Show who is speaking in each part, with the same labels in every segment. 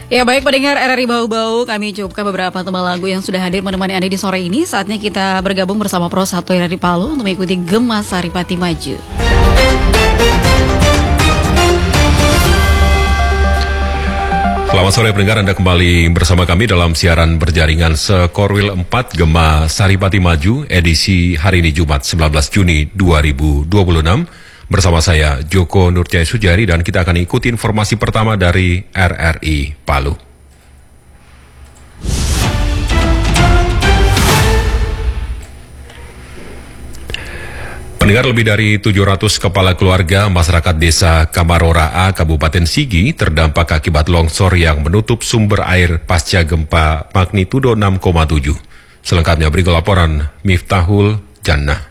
Speaker 1: Ya baik pendengar RRI Bau-Bau, kami cukupkan beberapa teman lagu yang sudah hadir menemani Anda di sore ini. Saatnya kita bergabung bersama Pro 1 RRI Palu untuk mengikuti Gema Saripati Maju.
Speaker 2: Selamat sore pendengar, Anda kembali bersama kami dalam siaran berjaringan Sekorwil 4 Gema Saripati Maju edisi hari ini Jumat 19 Juni 2026. Bersama saya Joko Nurjaya Sujari dan kita akan ikuti informasi pertama dari RRI Palu. Pendengar, lebih dari 700 kepala keluarga masyarakat desa Kamarora A, Kabupaten Sigi terdampak akibat longsor yang menutup sumber air pasca gempa magnitudo 6,7. Selengkapnya berikut laporan Miftahul Jannah.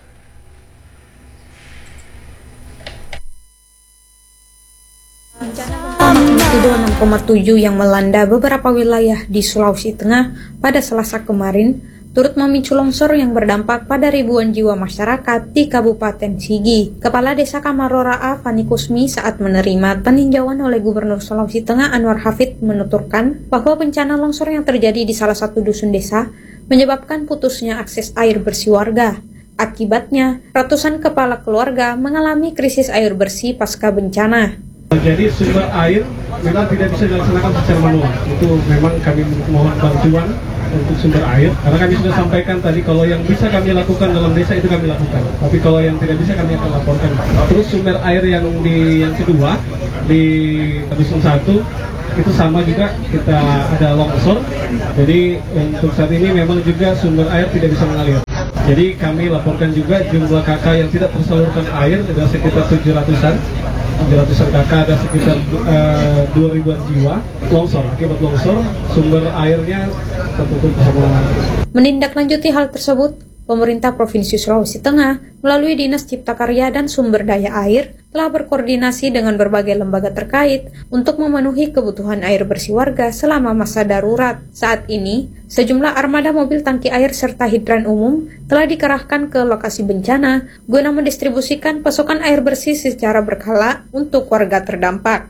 Speaker 3: Magnitudo 6,7 yang melanda beberapa wilayah di Sulawesi Tengah pada Selasa kemarin turut memicu longsor yang berdampak pada ribuan jiwa masyarakat di Kabupaten Sigi. Kepala Desa Kamarora A, Fani Kusmi, saat menerima peninjauan oleh Gubernur Sulawesi Tengah Anwar Hafid menuturkan bahwa bencana longsor yang terjadi di salah satu dusun desa menyebabkan putusnya akses air bersih warga. Akibatnya, ratusan kepala keluarga mengalami krisis air bersih pasca bencana.
Speaker 4: Jadi sumber air memang tidak bisa dilaksanakan secara manual. Itu memang kami mohon bantuan untuk sumber air. Karena kami sudah sampaikan tadi kalau yang bisa kami lakukan dalam desa itu kami lakukan. Tapi kalau yang tidak bisa kami akan laporkan. Terus sumber air yang kedua di dusun 1 itu sama juga kita ada longsor. Jadi untuk saat ini memang juga sumber air tidak bisa mengalir. Jadi kami laporkan juga jumlah kakak yang tidak tersalurkan air ada sekitar 700-an kakak, ada sekitar 2.000-an jiwa longsor. Akibat longsor, sumber airnya tertutup semua.
Speaker 3: Menindaklanjuti hal tersebut, pemerintah Provinsi Sulawesi Tengah melalui Dinas Cipta Karya dan Sumber Daya Air telah berkoordinasi dengan berbagai lembaga terkait untuk memenuhi kebutuhan air bersih warga selama masa darurat. Saat ini, sejumlah armada mobil tangki air serta hidran umum telah dikerahkan ke lokasi bencana guna mendistribusikan pasokan air bersih secara berkala untuk warga terdampak.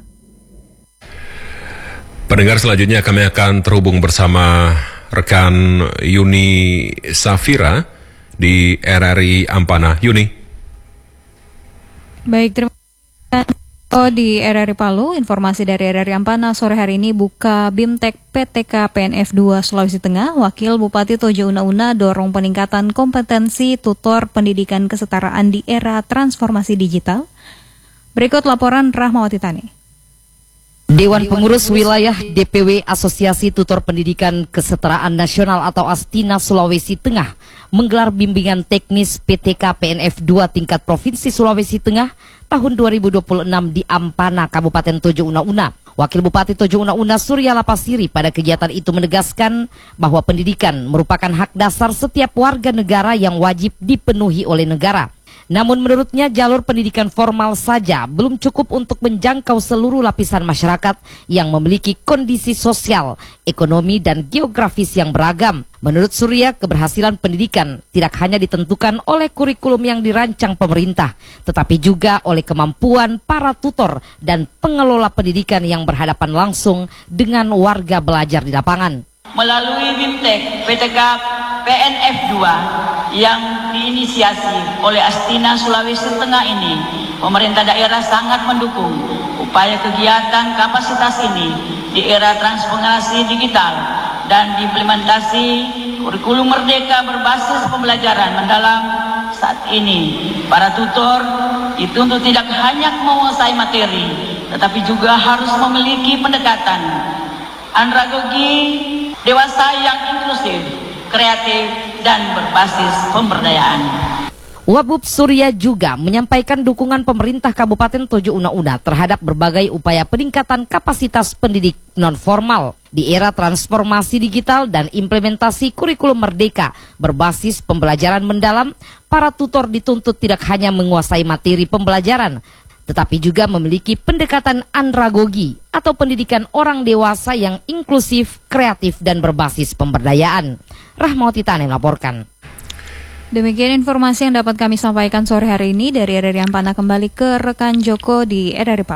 Speaker 2: Pendengar, selanjutnya kami akan terhubung bersama rekan Yuni Safira di RRI Ampana. Yuni.
Speaker 5: Baik, terima kasih. Di RRI Palu, informasi dari RRI Ampana sore hari ini buka BIMTEK PTK PNF 2 Sulawesi Tengah. Wakil Bupati Tojo Una dorong peningkatan kompetensi tutor pendidikan kesetaraan di era transformasi digital. Berikut laporan Rahmawati Tani.
Speaker 6: Dewan Pengurus Wilayah DPW Asosiasi Tutor Pendidikan Kesetaraan Nasional atau ASTINA Sulawesi Tengah menggelar bimbingan teknis PTK PNF 2 tingkat Provinsi Sulawesi Tengah tahun 2026 di Ampana, Kabupaten Tojo Una. Wakil Bupati Tojo Una Surya Lapasiri pada kegiatan itu menegaskan bahwa pendidikan merupakan hak dasar setiap warga negara yang wajib dipenuhi oleh negara. Namun menurutnya jalur pendidikan formal saja belum cukup untuk menjangkau seluruh lapisan masyarakat yang memiliki kondisi sosial, ekonomi, dan geografis yang beragam. Menurut Surya, keberhasilan pendidikan tidak hanya ditentukan oleh kurikulum yang dirancang pemerintah, tetapi juga oleh kemampuan para tutor dan pengelola pendidikan yang berhadapan langsung dengan warga belajar di lapangan.
Speaker 7: Melalui BIMTEK PTK PNF 2 yang diinisiasi oleh ASTINA Sulawesi Tengah ini, pemerintah daerah sangat mendukung upaya kegiatan kapasitas ini di era transformasi digital dan diimplementasi kurikulum merdeka berbasis pembelajaran mendalam. Saat ini para tutor dituntut tidak hanya menguasai materi, tetapi juga harus memiliki pendekatan andragogi dewasa yang inklusif, kreatif, dan berbasis pemberdayaan.
Speaker 6: Wabub Surya juga menyampaikan dukungan pemerintah Kabupaten Tojo Una terhadap berbagai upaya peningkatan kapasitas pendidik non-formal di era transformasi digital dan implementasi kurikulum merdeka berbasis pembelajaran mendalam. Para tutor dituntut tidak hanya menguasai materi pembelajaran, tetapi juga memiliki pendekatan andragogi atau pendidikan orang dewasa yang inklusif, kreatif, dan berbasis pemberdayaan. Rahmawati Tani melaporkan.
Speaker 5: Demikian informasi yang dapat kami sampaikan sore hari ini dari RRI Ampana. Kembali ke rekan Joko di RRI Palu.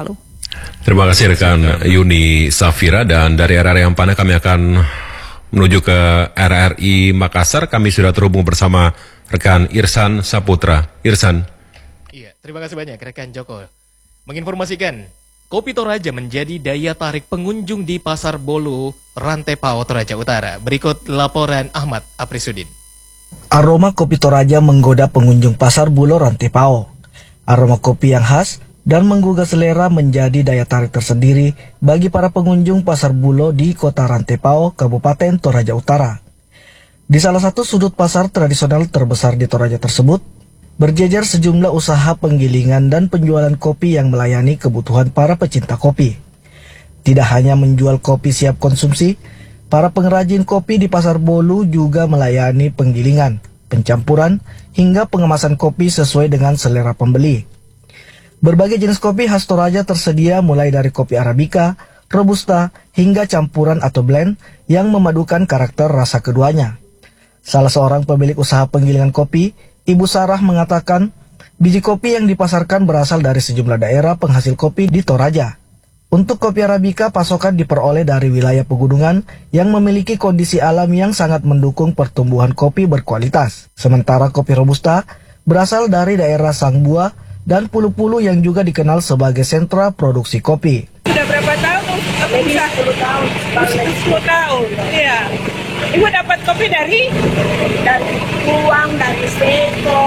Speaker 2: Terima kasih rekan Yuni Safira, dan dari RRI Ampana kami akan menuju ke RRI Makassar. Kami sudah terhubung bersama rekan Irsan Saputra. Irsan.
Speaker 8: Iya, terima kasih banyak rekan Joko. Menginformasikan, Kopi Toraja menjadi daya tarik pengunjung di Pasar Bolu, Rantai Pao, Toraja Utara. Berikut laporan Ahmad Aprisudin.
Speaker 9: Aroma kopi Toraja menggoda pengunjung Pasar Bolu Rantai Pao. Aroma kopi yang khas dan menggugah selera menjadi daya tarik tersendiri bagi para pengunjung Pasar Bulo di Kota Rantai Pao, Kabupaten Toraja Utara. Di salah satu sudut pasar tradisional terbesar di Toraja tersebut, berjejer sejumlah usaha penggilingan dan penjualan kopi yang melayani kebutuhan para pecinta kopi. Tidak hanya menjual kopi siap konsumsi, para pengrajin kopi di Pasar Bolu juga melayani penggilingan, pencampuran, hingga pengemasan kopi sesuai dengan selera pembeli. Berbagai jenis kopi khas Toraja tersedia mulai dari kopi Arabica, Robusta, hingga campuran atau blend yang memadukan karakter rasa keduanya. Salah seorang pemilik usaha penggilingan kopi, Ibu Sarah, mengatakan biji kopi yang dipasarkan berasal dari sejumlah daerah penghasil kopi di Toraja. Untuk kopi Arabica, pasokan diperoleh dari wilayah pegunungan yang memiliki kondisi alam yang sangat mendukung pertumbuhan kopi berkualitas. Sementara kopi Robusta berasal dari daerah Sangbua dan Pulu-Pulu yang juga dikenal sebagai sentra produksi kopi.
Speaker 10: Sudah berapa tahun? Lebih 10 tahun. 10 tahun, iya. Ibu dapat kopi dari uang, dari seko,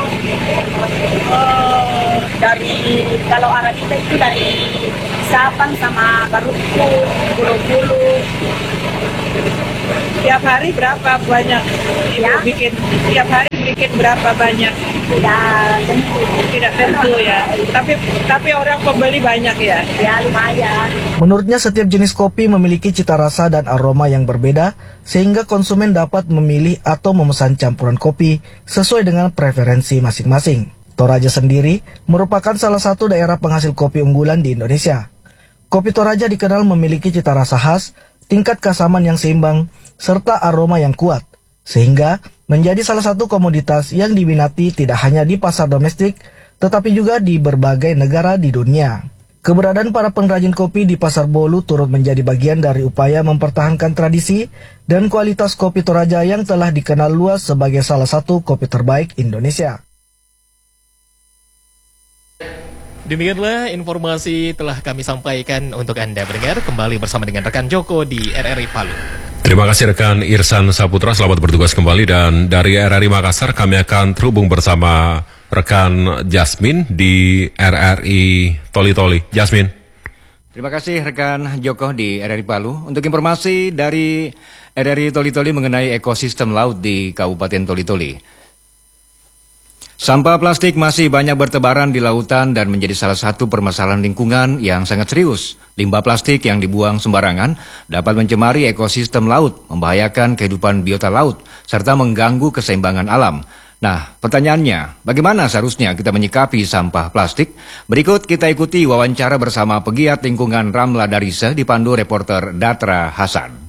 Speaker 10: dari kalau Arabica itu dari Sabang sama Baruku, Bulu-Bulu. Tiap hari berapa banyak Ibu bikin? Tiap hari bikin berapa banyak? Tidak tentu ya. Tapi orang pembeli banyak ya. Ya lumayan.
Speaker 9: Menurutnya setiap jenis kopi memiliki cita rasa dan aroma yang berbeda sehingga konsumen dapat memilih atau memesan campuran kopi sesuai dengan preferensi masing-masing. Toraja sendiri merupakan salah satu daerah penghasil kopi unggulan di Indonesia. Kopi Toraja dikenal memiliki cita rasa khas, tingkat keasaman yang seimbang, serta aroma yang kuat, sehingga menjadi salah satu komoditas yang diminati tidak hanya di pasar domestik, tetapi juga di berbagai negara di dunia. Keberadaan para pengrajin kopi di Pasar Bolu turut menjadi bagian dari upaya mempertahankan tradisi dan kualitas kopi Toraja yang telah dikenal luas sebagai salah satu kopi terbaik Indonesia.
Speaker 8: Demikianlah informasi telah kami sampaikan untuk Anda pendengar, kembali bersama dengan rekan Joko di RRI Palu.
Speaker 2: Terima kasih rekan Irsan Saputra, selamat bertugas kembali, dan dari RRI Makassar kami akan terhubung bersama rekan Jasmine di RRI Toli-Toli. Jasmine.
Speaker 11: Terima kasih rekan Joko di RRI Palu. Untuk informasi dari RRI Toli-Toli mengenai ekosistem laut di Kabupaten Toli-Toli. Sampah plastik masih banyak bertebaran di lautan dan menjadi salah satu permasalahan lingkungan yang sangat serius. Limbah plastik yang dibuang sembarangan dapat mencemari ekosistem laut, membahayakan kehidupan biota laut, serta mengganggu keseimbangan alam. Nah, pertanyaannya, bagaimana seharusnya kita menyikapi sampah plastik? Berikut kita ikuti wawancara bersama pegiat lingkungan Ramla Darisa dipandu reporter Datra Hasan.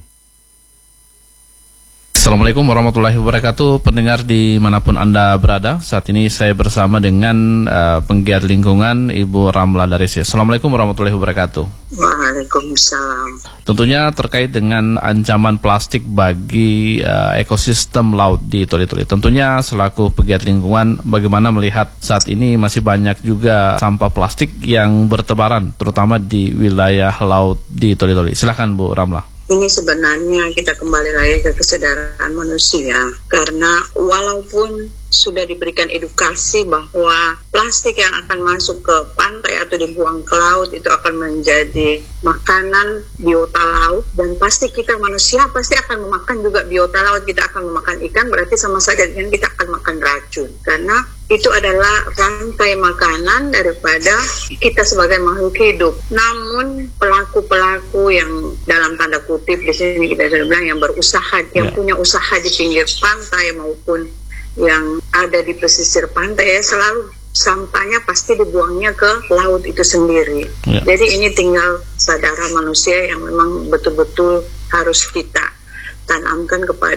Speaker 12: Assalamualaikum warahmatullahi wabarakatuh, pendengar dimanapun Anda berada. Saat ini saya bersama dengan penggiat lingkungan Ibu Ramla Darisi. Assalamualaikum warahmatullahi wabarakatuh.
Speaker 13: Waalaikumsalam.
Speaker 12: Tentunya terkait dengan ancaman plastik bagi ekosistem laut di Toli-Toli. Tentunya selaku pegiat lingkungan, bagaimana melihat saat ini masih banyak juga sampah plastik yang bertebaran, terutama di wilayah laut di Toli-Toli. Silakan Bu Ramla.
Speaker 13: Ini sebenarnya kita kembali lagi ke kesadaran manusia, karena walaupun sudah diberikan edukasi bahwa plastik yang akan masuk ke pantai atau dibuang ke laut itu akan menjadi makanan biota laut, dan pasti kita manusia pasti akan memakan juga biota laut. Kita akan memakan ikan, berarti sama saja dengan kita akan makan racun, karena itu adalah rantai makanan daripada kita sebagai makhluk hidup. Namun pelaku-pelaku yang dalam tanda kutip di sini kita sudah bilang yang berusaha, yang punya usaha di pinggir pantai maupun yang ada di pesisir pantai, ya selalu sampahnya pasti dibuangnya ke laut itu sendiri. Jadi ini tinggal sadar manusia yang memang betul-betul harus kita tanamkan kepada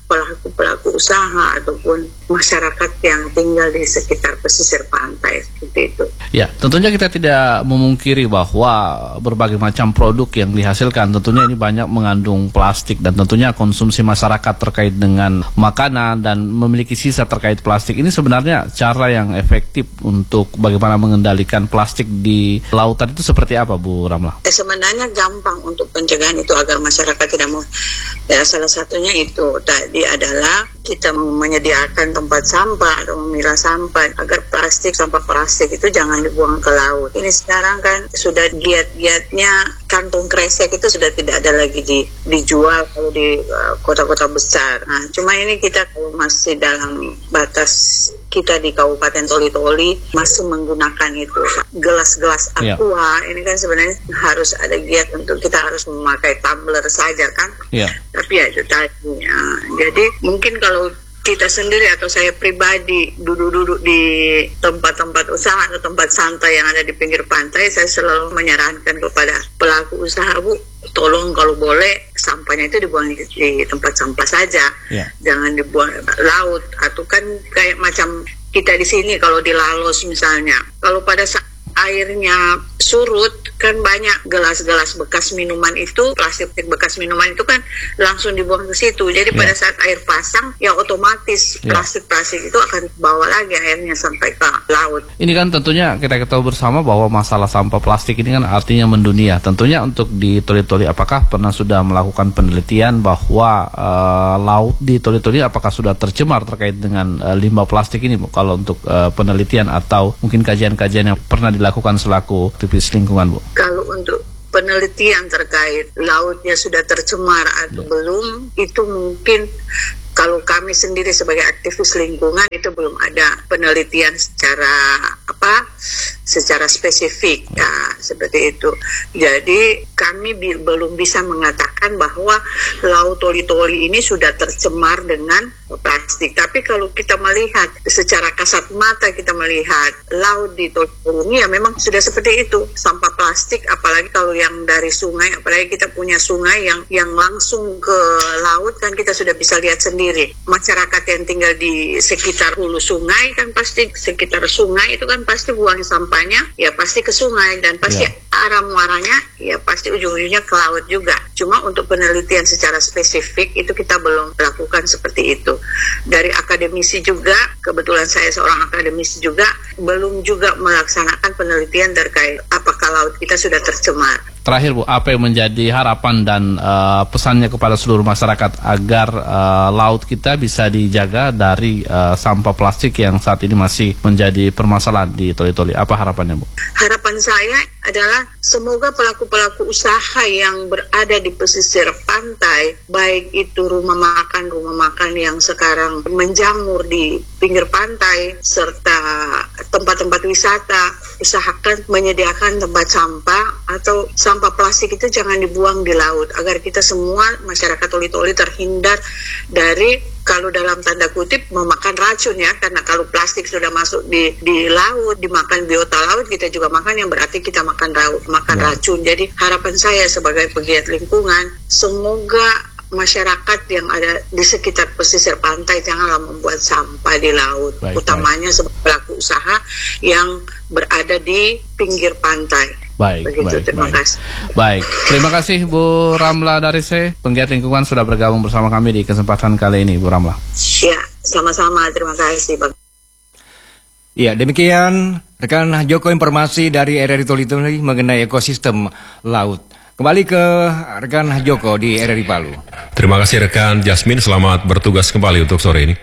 Speaker 13: pelaku-pelaku usaha ataupun masyarakat yang tinggal di sekitar pesisir pantai seperti itu.
Speaker 12: Ya, tentunya kita tidak memungkiri bahwa berbagai macam produk yang dihasilkan tentunya ini banyak mengandung plastik, dan tentunya konsumsi masyarakat terkait dengan makanan dan memiliki sisa terkait plastik ini sebenarnya cara yang efektif untuk bagaimana mengendalikan plastik di lautan itu seperti apa, Bu Ramla?
Speaker 13: Sebenarnya gampang untuk pencegahan itu agar masyarakat tidak mau. Ya, salah satunya itu tadi adalah kita menyediakan tempat sampah atau memilah sampah agar sampah plastik itu jangan dibuang ke laut. Ini sekarang kan sudah giat-giatnya kantong kresek itu sudah tidak ada lagi dijual kalau di kota-kota besar. Nah, cuma ini kita kalau masih dalam batas kita di Kabupaten Toli-Toli masih menggunakan itu gelas-gelas aqua. Ini kan sebenarnya harus ada giat untuk kita harus memakai tumbler saja kan. Tapi ya itu tadi. Jadi mungkin kalau kita sendiri atau saya pribadi duduk-duduk di tempat-tempat usaha atau tempat santai yang ada di pinggir pantai, saya selalu menyarankan kepada pelaku usaha, Bu, tolong kalau boleh sampahnya itu dibuang di tempat sampah saja, jangan dibuang laut. Atau kan kayak macam kita di sini kalau di Lalos misalnya, kalau pada saat airnya surut kan banyak gelas-gelas bekas minuman itu, plastik bekas minuman itu kan langsung dibuang ke situ. Jadi pada saat air pasang ya otomatis plastik-plastik itu akan bawa lagi airnya sampai ke laut.
Speaker 12: Ini kan tentunya kita ketahui bersama bahwa masalah sampah plastik ini kan artinya mendunia. Tentunya untuk di Toli-Toli apakah pernah sudah melakukan penelitian bahwa laut di Toli-Toli apakah sudah tercemar terkait dengan limbah plastik ini, Bu? Kalau untuk penelitian atau mungkin kajian-kajian yang pernah dilakukan selaku aktivis lingkungan, Bu?
Speaker 13: Kalau untuk penelitian terkait lautnya sudah tercemar atau belum, itu mungkin kalau kami sendiri sebagai aktivis lingkungan itu belum ada penelitian secara spesifik ya, seperti itu. Jadi kami belum bisa mengatakan bahwa laut Toli-Toli ini sudah tercemar dengan plastik. Tapi kalau kita melihat secara kasat mata, kita melihat laut di Toli-Toli ini ya memang sudah seperti itu, sampah plastik. Apalagi kalau yang dari sungai, apalagi kita punya sungai yang langsung ke laut kan kita sudah bisa lihat sendiri. Masyarakat yang tinggal di sekitar hulu sungai kan pasti sekitar sungai itu kan pasti buang sampahnya ya pasti ke sungai, dan pasti arah muaranya ya pasti ujung-ujungnya ke laut juga. Cuma untuk penelitian secara spesifik itu kita belum lakukan seperti itu. Dari akademisi juga, kebetulan saya seorang akademisi juga, belum juga melaksanakan penelitian terkait apakah laut kita sudah tercemar.
Speaker 12: Terakhir, Bu, apa yang menjadi harapan dan pesannya kepada seluruh masyarakat agar laut kita bisa dijaga dari sampah plastik yang saat ini masih menjadi permasalahan di Toli-Toli? Apa harapannya, Bu?
Speaker 13: Harapan saya adalah semoga pelaku-pelaku usaha yang berada di pesisir pantai, baik itu rumah makan yang sekarang menjamur di pinggir pantai, serta tempat-tempat wisata, usahakan menyediakan tempat sampah atau sampah plastik itu jangan dibuang di laut, agar kita semua masyarakat Toli-Toli terhindar dari, kalau dalam tanda kutip, memakan racun ya, karena kalau plastik sudah masuk di laut, dimakan biota laut, kita juga makan, yang berarti kita makan racun. Jadi harapan saya sebagai pegiat lingkungan, semoga masyarakat yang ada di sekitar pesisir pantai janganlah membuat sampah di laut, utamanya sebagai pelaku usaha yang berada di pinggir pantai. Terima kasih.
Speaker 12: Baik, terima kasih Bu Ramla Darise, penggiat lingkungan, sudah bergabung bersama kami di kesempatan kali ini, Bu Ramla.
Speaker 13: Ya, sama-sama, terima kasih, Bang.
Speaker 11: Ya, demikian rekan Joko informasi dari RRI Toli-Toli mengenai ekosistem laut. Kembali ke rekan Joko di RRI Palu.
Speaker 2: Terima kasih rekan Jasmine, selamat bertugas kembali untuk sore ini.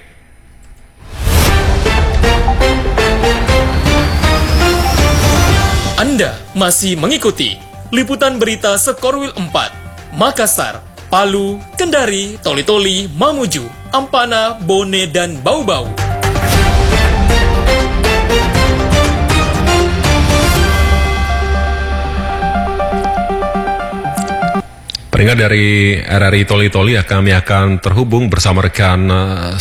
Speaker 8: Anda masih mengikuti liputan berita Sekorwil 4, Makassar, Palu, Kendari, Toli-Toli, Mamuju, Ampana, Bone, dan Bau-Bau.
Speaker 2: Pendengar dari RRI Toli-Toli, kami akan terhubung bersama rekan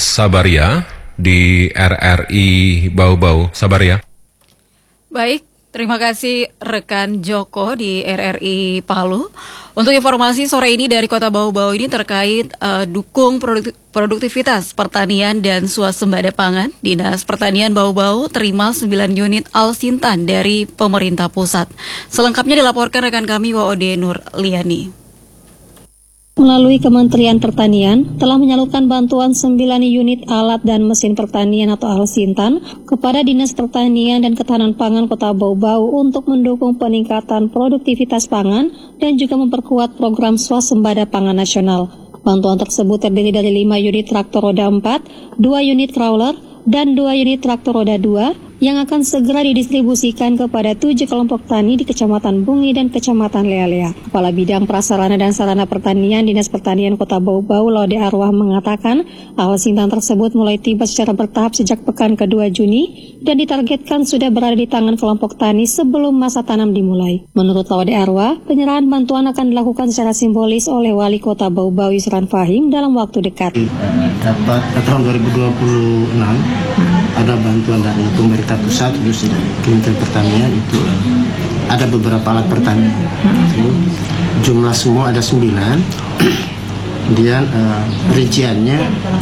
Speaker 2: Sabaria di RRI Bau-Bau. Sabaria.
Speaker 1: Baik, Terima kasih rekan Joko di RRI Palu. Untuk informasi sore ini dari Kota Bau-Bau ini terkait dukung produktivitas pertanian dan swasembada pangan, Dinas Pertanian Bau-Bau terima 9 unit Alsintan dari pemerintah pusat. Selengkapnya dilaporkan rekan kami Waode Nur Liani.
Speaker 14: Melalui Kementerian Pertanian telah menyalurkan bantuan 9 unit alat dan mesin pertanian atau Alsintan kepada Dinas Pertanian dan Ketahanan Pangan Kota Bau-Bau untuk mendukung peningkatan produktivitas pangan dan juga memperkuat program swasembada pangan nasional. Bantuan tersebut terdiri dari 5 unit traktor roda 4, 2 unit crawler, dan 2 unit traktor roda 2 yang akan segera didistribusikan kepada 7 kelompok tani di Kecamatan Bungi dan Kecamatan Lealea. Kepala Bidang Prasarana dan Sarana Pertanian Dinas Pertanian Kota Bau-Bau Laude Arwah mengatakan Alsintan tersebut mulai tiba secara bertahap sejak pekan kedua Juni dan ditargetkan sudah berada di tangan kelompok tani sebelum masa tanam dimulai. Menurut Laude Arwah, penyerahan bantuan akan dilakukan secara simbolis oleh Wali Kota Bau-Bau Yusran Fahim dalam waktu dekat.
Speaker 15: Dapat tahun 2026 ada bantuan dari pemerintah pusat, khususnya dari Kementerian Pertanian itu ada beberapa alat pertanian. Jumlah semua ada 9. Kemudian rinciannya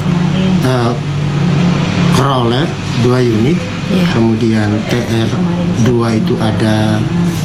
Speaker 15: crawler 2 unit, kemudian TR2 itu ada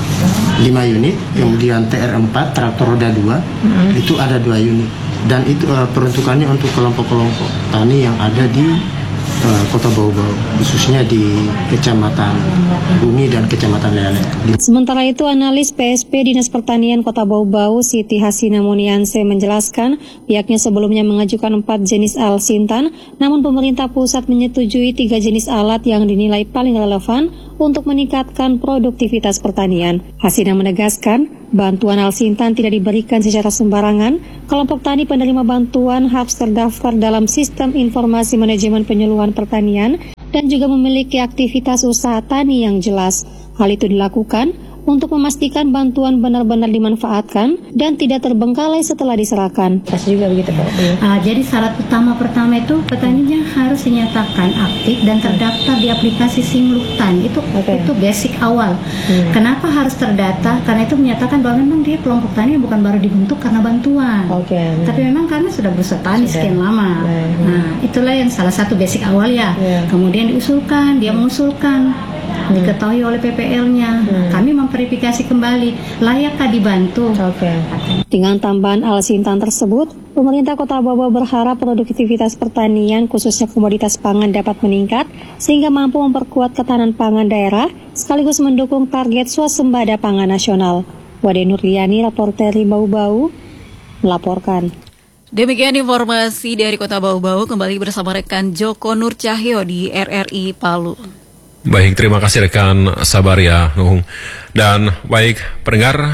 Speaker 15: 5 unit, kemudian TR4 traktor roda 2 itu ada 2 unit. Dan itu peruntukannya untuk kelompok-kelompok tani yang ada di Kota Bau-Bau, khususnya di Kecamatan Bumi dan Kecamatan Lealea.
Speaker 14: Sementara itu, analis PSP Dinas Pertanian Kota Bau-Bau, Siti Hasina Munianse menjelaskan, pihaknya sebelumnya mengajukan 4 jenis Alsintan, namun pemerintah pusat menyetujui 3 jenis alat yang dinilai paling relevan untuk meningkatkan produktivitas pertanian. Hasina menegaskan, bantuan Alsintan tidak diberikan secara sembarangan. Kelompok tani penerima bantuan harus terdaftar dalam sistem informasi manajemen penyuluhan pertanian dan juga memiliki aktivitas usaha tani yang jelas. Hal itu dilakukan untuk memastikan bantuan benar-benar dimanfaatkan dan tidak terbengkalai setelah diserahkan.
Speaker 16: Juga begitu, Pak. Jadi syarat utama pertama itu petaninya harus dinyatakan aktif dan terdaftar di aplikasi Simluktan. Itu basic awal. Kenapa harus terdata? Karena itu menyatakan bahwa memang dia kelompok tani yang bukan baru dibentuk karena bantuan. Tapi memang karena sudah bersertani sekian lama. Nah, itulah yang salah satu basic awal ya. Kemudian diusulkan, dia mengusulkan. Diketahui oleh PPL-nya. Kami memverifikasi kembali layakkah dibantu.
Speaker 14: Dengan tambahan Alsintan tersebut, pemerintah Kota Bau-Bau berharap produktivitas pertanian khususnya komoditas pangan dapat meningkat sehingga mampu memperkuat ketahanan pangan daerah sekaligus mendukung target swasembada pangan nasional. Wade Nurliani, reporter Bau-Bau, melaporkan.
Speaker 1: Demikian informasi dari Kota Bau-Bau, kembali bersama rekan Joko Nur Cahyo di RRI Palu.
Speaker 2: Baik, terima kasih rekan Sabaria Nuhung. Dan baik pendengar,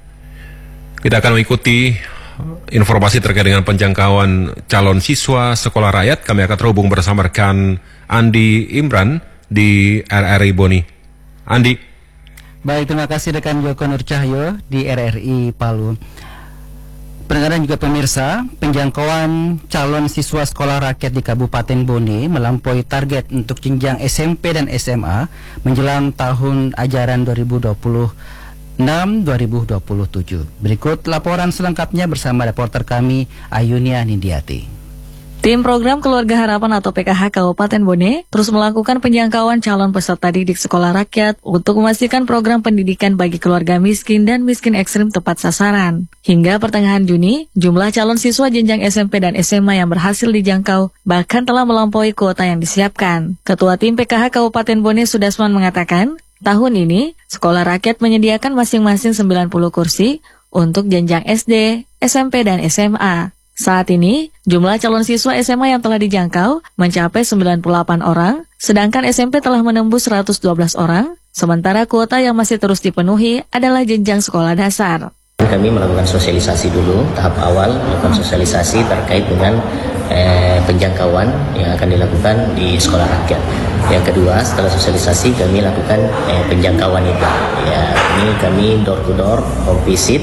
Speaker 2: kita akan mengikuti informasi terkait dengan penjangkauan calon siswa sekolah rakyat. Kami akan terhubung bersama rekan Andi Imran di RRI Boni. Andi.
Speaker 17: Baik, terima kasih rekan Joko Nur Cahyo di RRI Palu. Pendengar dan juga pemirsa, penjangkauan calon siswa sekolah rakyat di Kabupaten Bone melampaui target untuk jenjang SMP dan SMA menjelang tahun ajaran 2026-2027. Berikut laporan selengkapnya bersama reporter kami Ayunia Nindiati.
Speaker 5: Tim Program Keluarga Harapan atau PKH Kabupaten Bone terus melakukan penjangkauan calon peserta didik sekolah rakyat untuk memastikan program pendidikan bagi keluarga miskin dan miskin ekstrim tepat sasaran. Hingga pertengahan Juni, jumlah calon siswa jenjang SMP dan SMA yang berhasil dijangkau bahkan telah melampaui kuota yang disiapkan. Ketua Tim PKH Kabupaten Bone Sudasman mengatakan, tahun ini sekolah rakyat menyediakan masing-masing 90 kursi untuk jenjang SD, SMP, dan SMA. Saat ini, jumlah calon siswa SMA yang telah dijangkau mencapai 98 orang, sedangkan SMP telah menembus 112 orang, sementara kuota yang masih terus dipenuhi adalah jenjang sekolah dasar.
Speaker 18: Kami melakukan sosialisasi dulu, tahap awal melakukan sosialisasi terkait dengan penjangkauan yang akan dilakukan di sekolah rakyat. Yang kedua, setelah sosialisasi kami lakukan penjangkauan itu. Ya, ini kami door to door, home visit.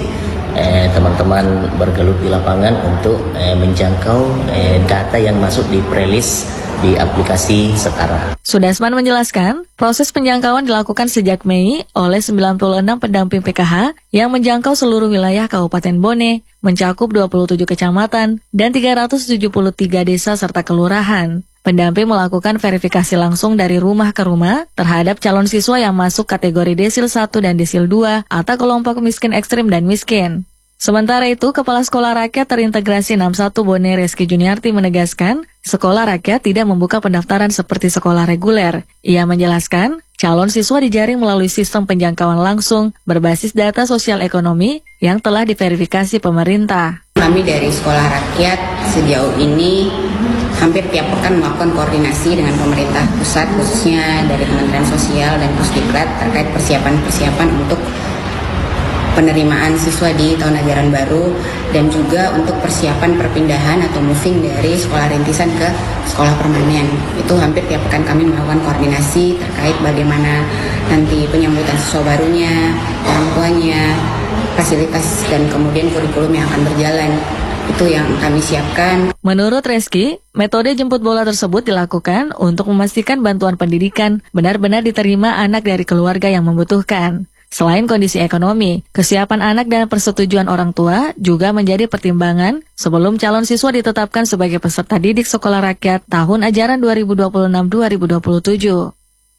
Speaker 18: Teman-teman bergelut di lapangan untuk menjangkau data yang masuk di prelist di aplikasi Setara.
Speaker 5: Sudasman menjelaskan, proses penjangkauan dilakukan sejak Mei oleh 96 pendamping PKH yang menjangkau seluruh wilayah Kabupaten Bone, mencakup 27 kecamatan dan 373 desa serta kelurahan. Pendamping melakukan verifikasi langsung dari rumah ke rumah terhadap calon siswa yang masuk kategori Desil 1 dan Desil 2 atau kelompok miskin ekstrim dan miskin. Sementara itu, Kepala Sekolah Rakyat Terintegrasi 61 Bone Reski Juniarti menegaskan, sekolah rakyat tidak membuka pendaftaran seperti sekolah reguler. Ia menjelaskan, calon siswa dijaring melalui sistem penjangkauan langsung berbasis data sosial ekonomi yang telah diverifikasi pemerintah.
Speaker 19: Kami dari Sekolah Rakyat sejauh ini hampir tiap pekan melakukan koordinasi dengan pemerintah pusat, khususnya dari Kementerian Sosial dan Pusdiklat terkait persiapan-persiapan untuk penerimaan siswa di tahun ajaran baru dan juga untuk persiapan perpindahan atau moving dari sekolah rintisan ke sekolah permanen. Itu hampir tiap pekan kami melakukan koordinasi terkait bagaimana nanti penyambutan siswa barunya, orang tuanya, fasilitas dan kemudian kurikulum yang akan berjalan. Itu yang kami siapkan.
Speaker 5: Menurut Reski, metode jemput bola tersebut dilakukan untuk memastikan bantuan pendidikan benar-benar diterima anak dari keluarga yang membutuhkan. Selain kondisi ekonomi, kesiapan anak dan persetujuan orang tua juga menjadi pertimbangan sebelum calon siswa ditetapkan sebagai peserta didik sekolah rakyat tahun ajaran 2026-2027.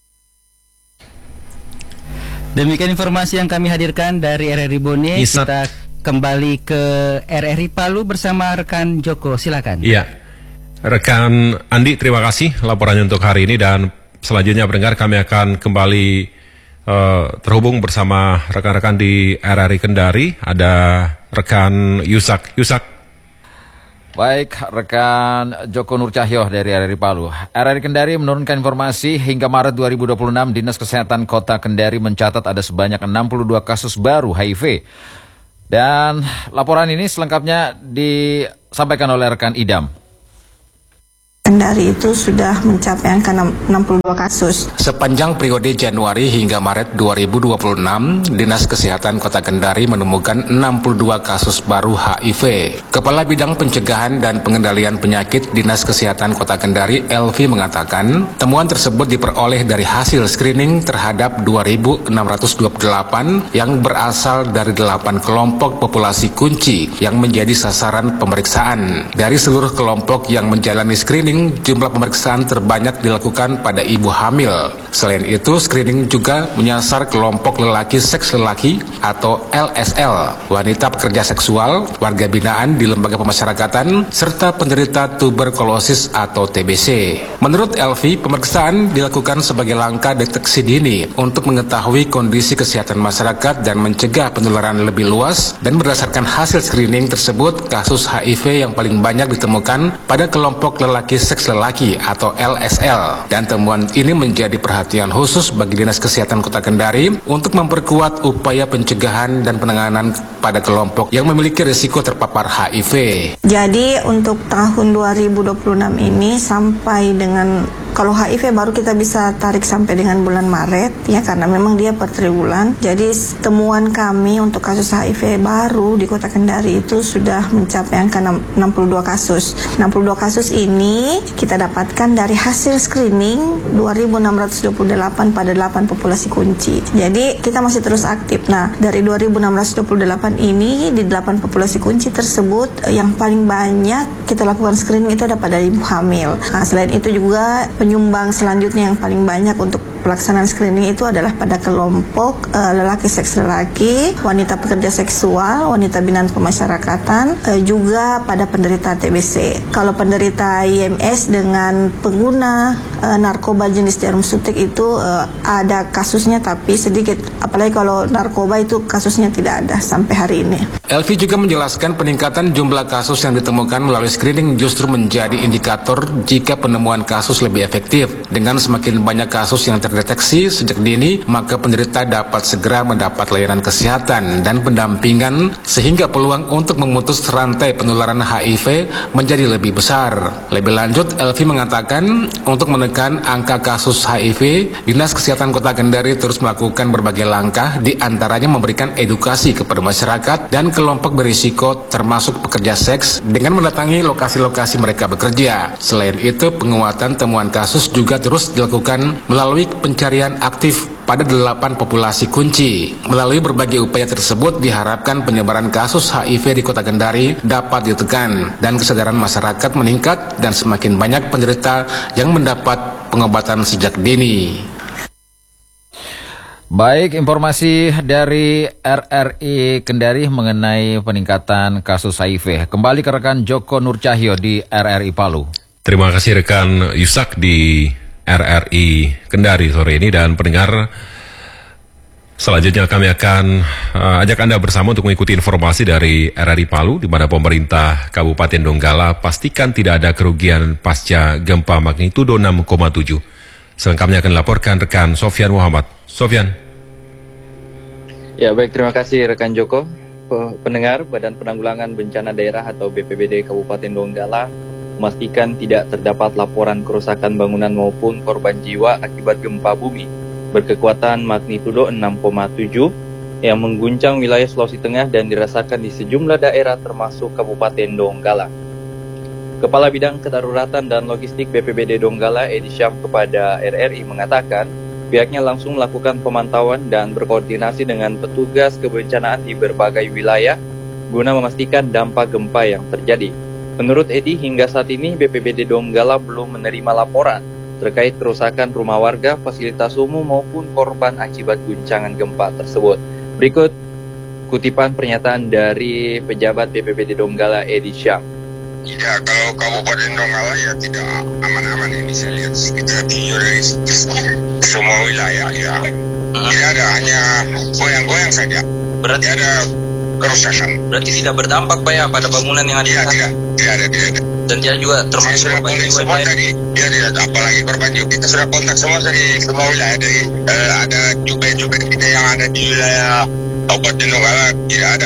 Speaker 17: Demikian informasi yang kami hadirkan dari RRI Bone. Kita kembali ke RRI Palu bersama rekan Joko, silakan.
Speaker 2: Iya, rekan Andi, terima kasih laporannya untuk hari ini, dan selanjutnya pendengar kami akan kembali terhubung bersama rekan-rekan di RRI Kendari. Ada rekan Yusak.
Speaker 20: Baik, rekan Joko Nur Cahyo dari RRI Palu. RRI Kendari menurunkan informasi hingga Maret 2026 Dinas Kesehatan Kota Kendari mencatat ada sebanyak 62 kasus baru HIV. Dan laporan ini selengkapnya disampaikan oleh rekan Idam.
Speaker 21: Kendari itu sudah mencapai angka 62 kasus.
Speaker 22: Sepanjang periode Januari hingga Maret 2026, Dinas Kesehatan Kota Kendari menemukan 62 kasus baru HIV. Kepala Bidang Pencegahan dan Pengendalian Penyakit Dinas Kesehatan Kota Kendari, Elvi, mengatakan temuan tersebut diperoleh dari hasil screening terhadap 2.628 yang berasal dari 8 kelompok populasi kunci yang menjadi sasaran pemeriksaan. Dari seluruh kelompok yang menjalani screening, jumlah pemeriksaan terbanyak dilakukan pada ibu hamil. Selain itu, screening juga menyasar kelompok lelaki seks lelaki atau LSL, wanita pekerja seksual, warga binaan di lembaga pemasyarakatan, serta penderita tuberkulosis atau TBC. Menurut Elvi, pemeriksaan dilakukan sebagai langkah deteksi dini untuk mengetahui kondisi kesehatan masyarakat dan mencegah penularan lebih luas, dan berdasarkan hasil screening tersebut, kasus HIV yang paling banyak ditemukan pada kelompok lelaki seks lelaki atau LSL, dan temuan ini menjadi perhatian khusus bagi Dinas Kesehatan Kota Kendari untuk memperkuat upaya pencegahan dan penanganan pada kelompok yang memiliki risiko terpapar HIV.
Speaker 21: Jadi untuk tahun 2026 ini sampai dengan, kalau HIV baru kita bisa tarik sampai dengan bulan Maret ya, karena memang dia per triwulan. Jadi temuan kami untuk kasus HIV baru di Kota Kendari itu sudah mencapai angka 62 kasus. 62 kasus ini kita dapatkan dari hasil screening 2.628 pada 8 populasi kunci. Jadi kita masih terus aktif. Nah, dari 2.628 ini di 8 populasi kunci tersebut yang paling banyak kita lakukan screening itu ada pada ibu hamil. Nah, selain itu juga penyumbang selanjutnya yang paling banyak untuk pelaksanaan screening itu adalah pada kelompok lelaki seks lelaki, wanita pekerja seksual, wanita binaan pemasyarakatan, juga pada penderita TBC. Kalau penderita IMS dengan pengguna narkoba jenis jarum suntik itu ada kasusnya tapi sedikit, apalagi kalau narkoba itu kasusnya tidak ada sampai hari ini.
Speaker 22: Elvi juga menjelaskan peningkatan jumlah kasus yang ditemukan melalui screening justru menjadi indikator jika penemuan kasus lebih efektif. Dengan semakin banyak kasus yang terdeteksi sejak dini, maka penderita dapat segera mendapat layanan kesehatan dan pendampingan sehingga peluang untuk memutus rantai penularan HIV menjadi lebih besar. Lebih lanjut, Elvi mengatakan untuk menekan angka kasus HIV, Dinas Kesehatan Kota Kendari terus melakukan berbagai langkah, di antaranya memberikan edukasi kepada masyarakat dan kelompok berisiko termasuk pekerja seks dengan mendatangi lokasi-lokasi mereka bekerja. Selain itu, penguatan temuan kasus juga terus dilakukan melalui pencarian aktif pada 8 populasi kunci. Melalui berbagai upaya tersebut diharapkan penyebaran kasus HIV di Kota Kendari dapat ditekan dan kesadaran masyarakat meningkat dan semakin banyak penderita yang mendapat pengobatan sejak dini.
Speaker 20: Baik, informasi dari RRI Kendari mengenai peningkatan kasus HIV. Kembali ke rekan Joko Nurcahyo di RRI Palu.
Speaker 2: Terima kasih rekan Yusak di RRI Kendari sore ini, dan pendengar, selanjutnya kami akan ajak Anda bersama untuk mengikuti informasi dari RRI Palu, di mana pemerintah Kabupaten Donggala pastikan tidak ada kerugian pasca gempa magnitudo 6,7. Selengkapnya akan dilaporkan rekan Sofyan Muhammad. Sofyan.
Speaker 3: Ya, baik, terima kasih rekan Joko. Pendengar, Badan Penanggulangan Bencana Daerah atau BPBD Kabupaten Donggala memastikan tidak terdapat laporan kerusakan bangunan maupun korban jiwa akibat gempa bumi berkekuatan magnitudo 6,7 yang mengguncang wilayah Sulawesi Tengah dan dirasakan di sejumlah daerah termasuk Kabupaten Donggala. Kepala Bidang Kedaruratan dan Logistik BPBD Donggala, Edi Syam, kepada RRI mengatakan pihaknya langsung melakukan pemantauan dan berkoordinasi dengan petugas kebencanaan di berbagai wilayah guna memastikan dampak gempa yang terjadi. Menurut Edi, hingga saat ini BPBD Donggala belum menerima laporan terkait kerusakan rumah warga, fasilitas umum maupun korban akibat guncangan gempa tersebut. Berikut kutipan pernyataan dari pejabat BPBD Donggala, Edi Syam.
Speaker 4: Ya, kalau Kabupaten Donggala ya tidak aman-aman ini, saya lihat kita tinjau dari semua wilayah ya. Tidak ada, hanya goyang-goyang saja. Berarti ada kerusakan. Berarti tidak berdampak Pak ya pada bangunan yang ada? Tidak ada. Dan tidak juga termasuk korban jiwa semua tadi. Tidak, apalagi korban jiwa. Kita sudah kontak semua dari semua wilayah, dari ada jubir-jubir kita yang ada di wilayah Kabupaten Donggala, tidak ada.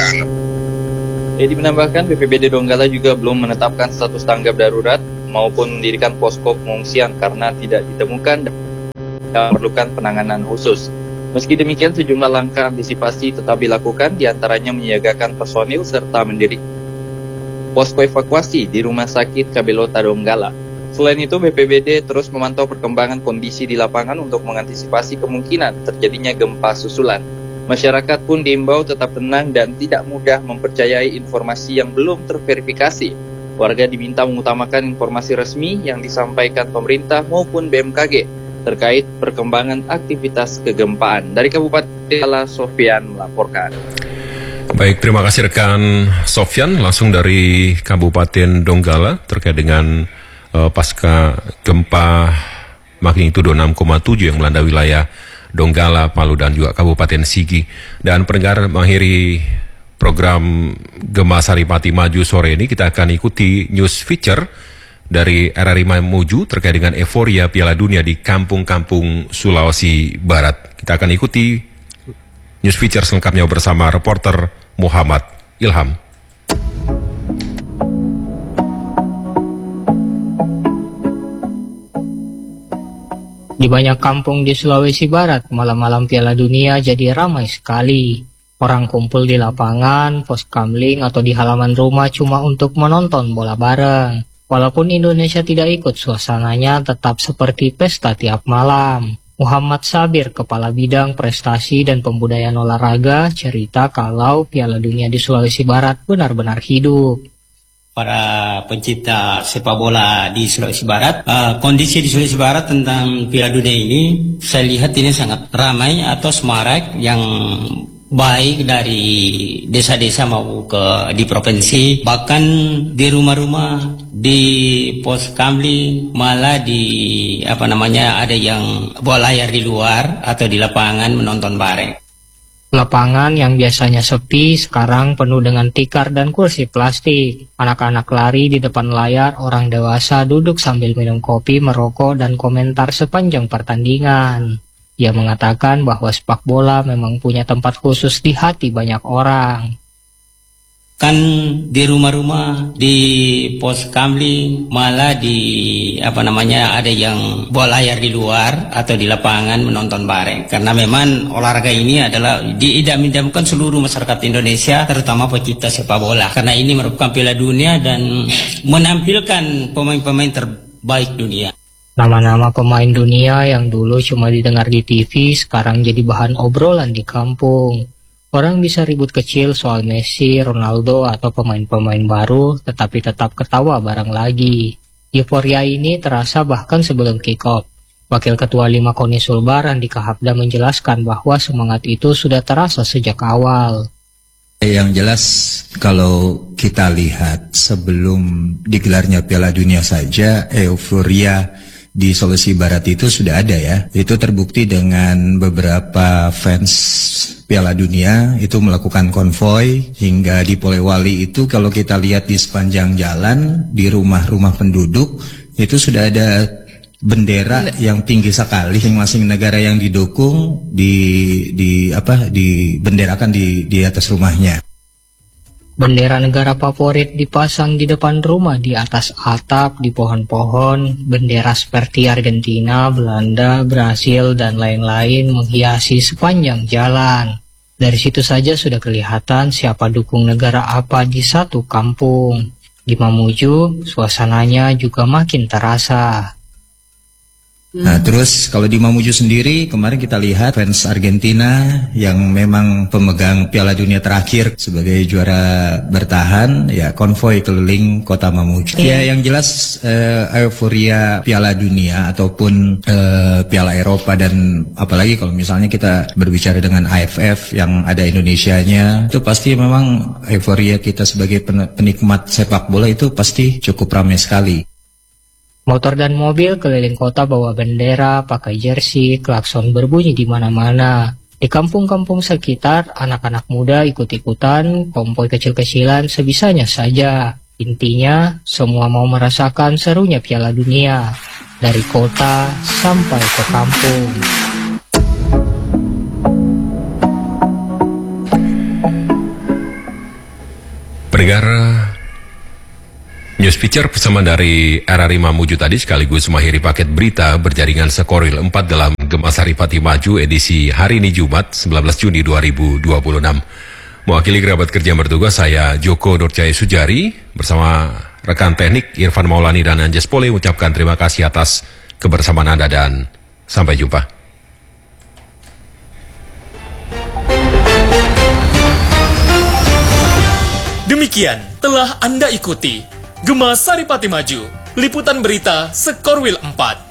Speaker 3: Edi menambahkan BPBD Donggala juga belum menetapkan status tanggap darurat maupun mendirikan posko pengungsian karena tidak ditemukan dan memerlukan penanganan khusus. Meski demikian, sejumlah langkah antisipasi tetap dilakukan, diantaranya menyiagakan personil serta mendirikan posko evakuasi di Rumah Sakit Kabelota Donggala. Selain itu, BPBD terus memantau perkembangan kondisi di lapangan untuk mengantisipasi kemungkinan terjadinya gempa susulan. Masyarakat pun diimbau tetap tenang dan tidak mudah mempercayai informasi yang belum terverifikasi. Warga diminta mengutamakan informasi resmi yang disampaikan pemerintah maupun BMKG terkait perkembangan aktivitas kegempaan. Dari Kabupaten Donggala, Sofyan melaporkan.
Speaker 2: Baik, terima kasih rekan Sofyan langsung dari Kabupaten Donggala terkait dengan pasca gempa magnitudo 6,7 yang melanda wilayah Donggala, Palu dan juga Kabupaten Sigi. Dan pendengar, mengakhiri program Gema Saripati Maju sore ini, kita akan ikuti news feature dari RRI Mamuju terkait dengan euforia Piala Dunia di kampung-kampung Sulawesi Barat. Kita akan ikuti news feature selengkapnya bersama reporter Muhammad Ilham.
Speaker 23: Di banyak kampung di Sulawesi Barat, malam-malam Piala Dunia jadi ramai sekali. Orang kumpul di lapangan, pos kamling atau di halaman rumah cuma untuk menonton bola bareng. Walaupun Indonesia tidak ikut, suasananya tetap seperti pesta tiap malam. Muhammad Sabir, Kepala Bidang Prestasi dan Pembudayaan Olahraga, cerita kalau Piala Dunia di Sulawesi Barat benar-benar hidup.
Speaker 24: Para pencipta sepak bola di Sulawesi Barat, kondisi di Sulawesi Barat tentang Piala Dunia ini, saya lihat ini sangat ramai atau semarak yang baik dari desa-desa mau di provinsi, bahkan di rumah-rumah, di pos kamling, malah di ada yang bawa layar di luar atau di lapangan menonton bareng.
Speaker 23: Lapangan yang biasanya sepi sekarang penuh dengan tikar dan kursi plastik. Anak-anak lari di depan layar, orang dewasa duduk sambil minum kopi, merokok dan komentar sepanjang pertandingan. Ia mengatakan bahwa sepak bola memang punya tempat khusus di hati banyak orang.
Speaker 24: Kan di rumah-rumah, di pos kamling, malah di ada yang bawa layar di luar atau di lapangan menonton bareng. Karena memang olahraga ini adalah diidam-idamkan seluruh masyarakat Indonesia, terutama pecinta sepak bola. Karena ini merupakan Piala Dunia dan menampilkan pemain-pemain terbaik dunia.
Speaker 23: Nama-nama pemain dunia yang dulu cuma didengar di TV sekarang jadi bahan obrolan di kampung. Orang bisa ribut kecil soal Messi, Ronaldo, atau pemain-pemain baru, tetapi tetap ketawa bareng lagi. Euforia ini terasa bahkan sebelum kick-off. Wakil Ketua 5 KONI Sulbar, Andika Hapda, menjelaskan bahwa semangat itu sudah terasa sejak awal.
Speaker 6: Yang jelas kalau kita lihat sebelum digelarnya Piala Dunia saja, euforia di Sulawesi Barat itu sudah ada ya. Itu terbukti dengan beberapa fans Piala Dunia itu melakukan konvoi hingga di Polewali itu kalau kita lihat di sepanjang jalan di rumah-rumah penduduk itu sudah ada bendera yang tinggi sekali, masing-masing negara yang didukung dibenderakan di atas rumahnya.
Speaker 23: Bendera negara favorit dipasang di depan rumah, di atas atap, di pohon-pohon. Bendera seperti Argentina, Belanda, Brasil, dan lain-lain menghiasi sepanjang jalan. Dari situ saja sudah kelihatan siapa dukung negara apa di satu kampung. Di Mamuju, suasananya juga makin terasa.
Speaker 6: Nah terus kalau di Mamuju sendiri kemarin kita lihat fans Argentina yang memang pemegang Piala Dunia terakhir sebagai juara bertahan ya konvoi keliling kota Mamuju. Ya yang jelas euforia Piala Dunia ataupun Piala Eropa dan apalagi kalau misalnya kita berbicara dengan AFF yang ada Indonesianya itu pasti memang euforia kita sebagai penikmat sepak bola itu pasti cukup ramai sekali.
Speaker 23: Motor dan mobil keliling kota bawa bendera, pakai jersey, klakson berbunyi di mana-mana. Di kampung-kampung sekitar, anak-anak muda ikut-ikutan, konvoi kecil-kecilan sebisanya saja. Intinya, semua mau merasakan serunya Piala Dunia. Dari kota sampai ke kampung.
Speaker 2: Pendengar, news feature bersama dari RRI Mamuju tadi sekaligus mengakhiri paket berita berjaringan Sekorwil 4 dalam Gema Saripati Maju edisi hari ini Jumat 19 Juni 2026. Mewakili kerabat kerja yang bertugas, saya Joko Nurcaya Sujari bersama rekan teknik Irfan Maulani dan Anjas Pole mengucapkan terima kasih atas kebersamaan Anda dan sampai jumpa.
Speaker 8: Demikian telah Anda ikuti Gema Saripati Maju, liputan berita Sekorwil 4.